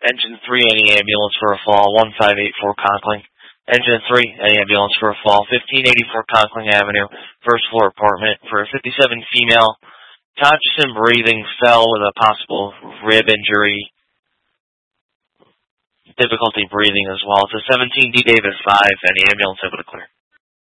Engine 3, any ambulance for a fall, 1584 Conkling. Engine 3, any ambulance for a fall, 1584 Conkling Avenue, first floor apartment for a 57 female, conscious and breathing, fell with a possible rib injury, difficulty breathing as well. It's a 17D Davis 5, any ambulance able to clear.